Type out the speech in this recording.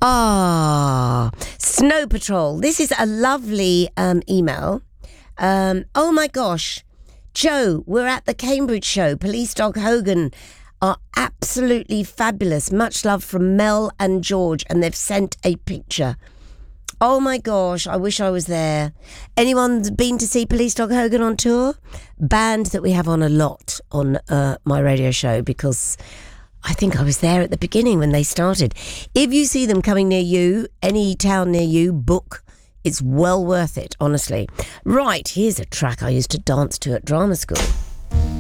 Snow Patrol. This is a lovely email. Oh my gosh. Joe, we're at the Cambridge show. Police Dog Hogan are absolutely fabulous. Much love from Mel and George, and they've sent a picture. Oh my gosh, I wish I was there. Anyone been to see Police Dog Hogan on tour? Band that we have on a lot on my radio show, because I think I was there at the beginning when they started. If you see them coming near you, any town near you, book. It's well worth it, honestly. Right, here's a track I used to dance to at drama school.